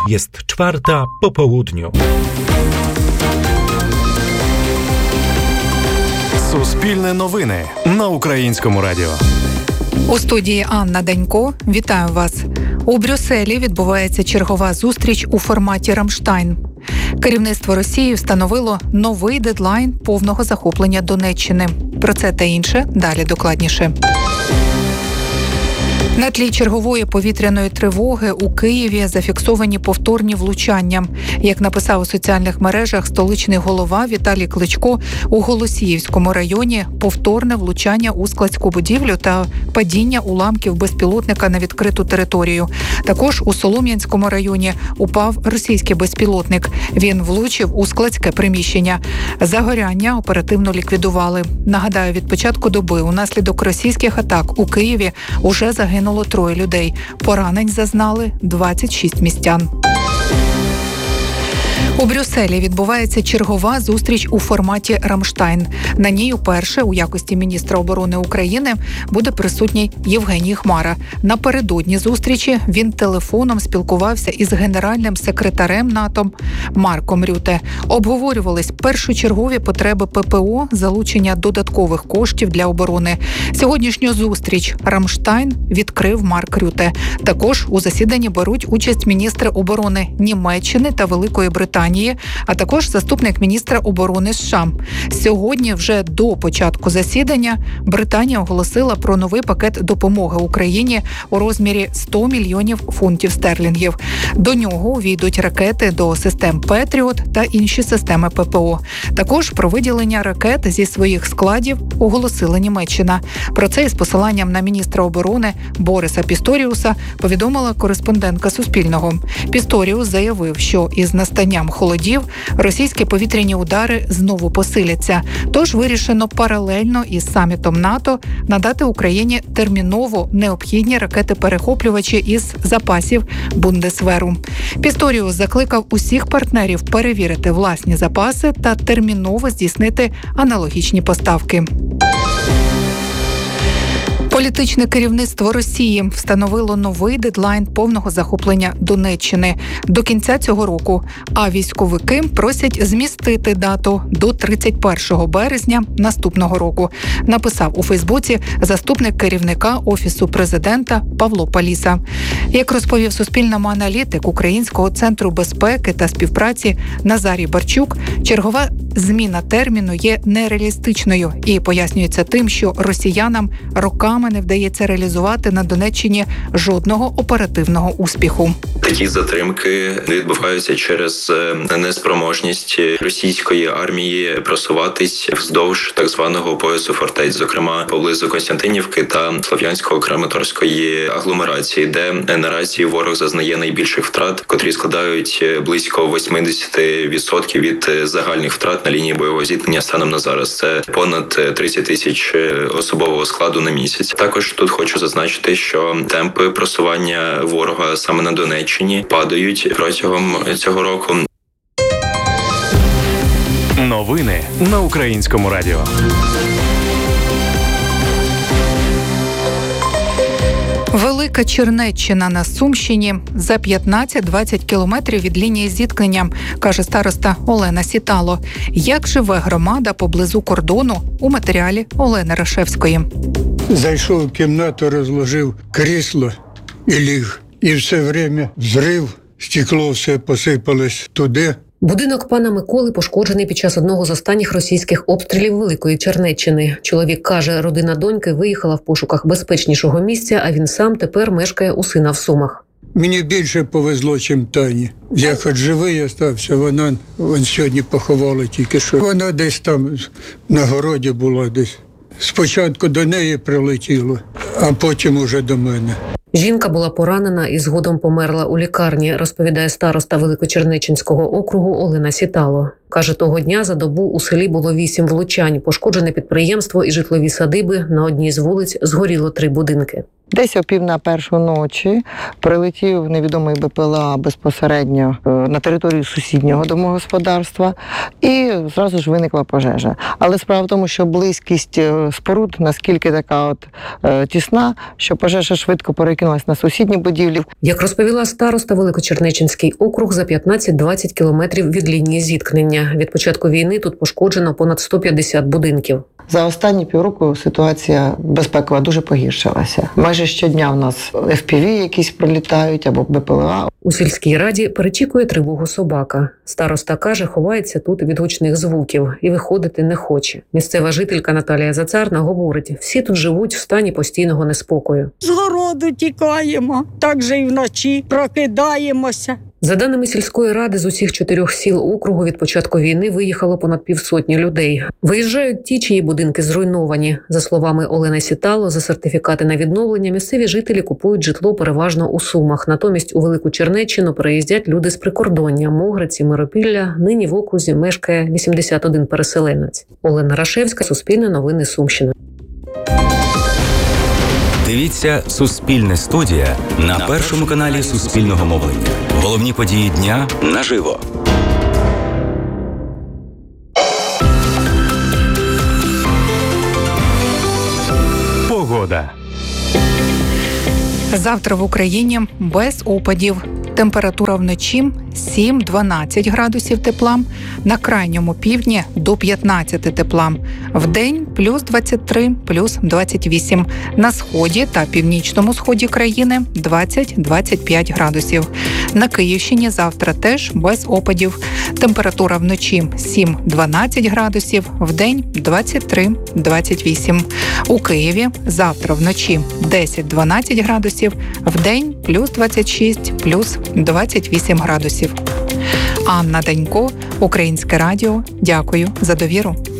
Jest 4:00 po południu. Суспільне новини на Українському радіо. У студії Анна Данько. Вітаю вас. У Брюсселі відбувається чергова зустріч у форматі «Рамштайн». Керівництво Росії встановило новий дедлайн повного захоплення Донеччини. Про це та інше далі докладніше. На тлі чергової повітряної тривоги у Києві зафіксовані повторні влучання. Як написав у соціальних мережах столичний голова Віталій Кличко, у Голосіївському районі повторне влучання у складську будівлю та падіння уламків безпілотника на відкриту територію. Також у Солом'янському районі упав російський безпілотник. Він влучив у складське приміщення. Загоряння оперативно ліквідували. Нагадаю, від початку доби унаслідок російських атак у Києві уже загинуло 3 людей. Поранень зазнали 26 містян. У Брюсселі відбувається чергова зустріч у форматі «Рамштайн». На ній уперше у якості міністра оборони України буде присутній Євгеній Хмара. Напередодні зустрічі він телефоном спілкувався із генеральним секретарем НАТО Марком Рюте. Обговорювались першочергові потреби ППО, залучення додаткових коштів для оборони. Сьогоднішню зустріч «Рамштайн» відкрив Марк Рюте. Також у засіданні беруть участь міністри оборони Німеччини та Великої Британії, а також заступник міністра оборони США. Сьогодні, вже до початку засідання, Британія оголосила про новий пакет допомоги Україні у розмірі 100 мільйонів фунтів стерлінгів. До нього увійдуть ракети до систем «Петріот» та інші системи ППО. Також про виділення ракет зі своїх складів оголосила Німеччина. Про це із посиланням на міністра оборони Бориса Пісторіуса повідомила кореспондентка Суспільного. Пісторіус заявив, що із настанням холодів російські повітряні удари знову посиляться. Тож вирішено паралельно із самітом НАТО надати Україні терміново необхідні ракети-перехоплювачі із запасів Бундесверу. Пісторіус закликав усіх партнерів перевірити власні запаси та терміново здійснити аналогічні поставки. Політичне керівництво Росії встановило новий дедлайн повного захоплення Донеччини до кінця цього року, а військовики просять змістити дату до 31 березня наступного року, написав у Фейсбуці заступник керівника Офісу президента Павло Паліса. Як розповів Суспільному аналітик Українського центру безпеки та співпраці Назарій Барчук, чергова зміна терміну є нереалістичною і пояснюється тим, що росіянам роками не вдається реалізувати на Донеччині жодного оперативного успіху. Такі затримки відбуваються через неспроможність російської армії просуватись вздовж так званого поясу фортець, зокрема поблизу Костянтинівки та Слов'янсько-Краматорської агломерації, де наразі ворог зазнає найбільших втрат, котрі складають близько 80% від загальних втрат на лінії бойового зіткнення станом на зараз. Це понад 30 тисяч особового складу на місяць. Також тут хочу зазначити, що темпи просування ворога саме на Донеччині падають протягом цього року. Новини на Українському радіо. Велика Чернеччина на Сумщині за 15-20 кілометрів від лінії зіткнення, каже староста Олена Сітало. Як живе громада поблизу кордону, у матеріалі Олени Рашевської. Зайшов в кімнату, розложив крісло і ліг. І все время взрив, стекло все посипалось туди. Будинок пана Миколи пошкоджений під час одного з останніх російських обстрілів Великої Чернеччини. Чоловік каже, родина доньки виїхала в пошуках безпечнішого місця, а він сам тепер мешкає у сина в Сумах. Мені більше повезло, чим Тані. Я хоч живий стався, вона сьогодні поховала тільки що. Вона десь там на городі була десь. Спочатку до неї прилетіло, а потім уже до мене. Жінка була поранена і згодом померла у лікарні, розповідає староста Великочернеччинського округу Олена Сітало. Каже, того дня за добу у селі було 8 влучань, пошкоджене підприємство і житлові садиби, на одній з вулиць згоріло 3 будинки. Десь о 12:30 ночі прилетів невідомий БПЛА безпосередньо на територію сусіднього домогосподарства, і зразу ж виникла пожежа. Але справа в тому, що близькість споруд наскільки така тісна, що пожежа швидко перекинулась на сусідні будівлі. Як розповіла староста, Великочернеччинський округ за 15-20 кілометрів від лінії зіткнення. Від початку війни тут пошкоджено понад 150 будинків. За останні півроку ситуація безпекова дуже погіршилася. Майже щодня в нас FPV якісь прилітають або БПЛА. У сільській раді перечікує тривогу собака. Староста каже, ховається тут від гучних звуків і виходити не хоче. Місцева жителька Наталія Зацарна говорить, всі тут живуть в стані постійного неспокою. З городу тікаємо, так же і вночі прокидаємося. За даними сільської ради, з усіх 4 сіл округу від початку війни виїхало понад 500 людей. Виїжджають ті, чиї будинки зруйновані. За словами Олени Сітало, за сертифікати на відновлення місцеві жителі купують житло переважно у Сумах. Натомість у Велику Чернеччину переїздять люди з прикордоння, Могриці, Миропілля. Нині в окрузі мешкає 81 переселенець. Олена Рашевська, Суспільне новини, Сумщина. Дивіться «Суспільне студія» на першому каналі Суспільного мовлення. Головні події дня наживо. Погода. Завтра в Україні без опадів. Температура вночі 7-12 градусів тепла, на крайньому півдні до 15 тепла. Вдень плюс 23, плюс 28. На сході та північному сході країни 20-25 градусів. На Київщині завтра теж без опадів. Температура вночі 7-12 градусів, вдень 23-28. У Києві завтра вночі 10-12 градусів, вдень плюс 26, плюс 28 градусів. Анна Данько, Українське радіо. Дякую за довіру.